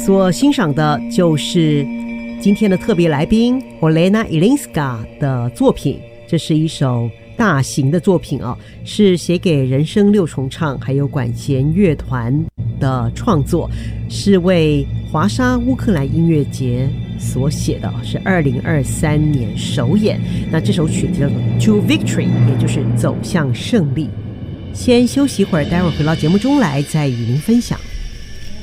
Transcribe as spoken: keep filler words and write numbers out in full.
所欣赏的就是今天的特别来宾 Olena Ilinska 的作品，这是一首大型的作品哦，是写给人声六重唱还有管弦乐团的创作，是为华沙乌克兰音乐节所写的，是二零二三年首演。那这首曲子叫做 To Victory， 也就是走向胜利。先休息一会儿，待会儿回到节目中来再与您分享。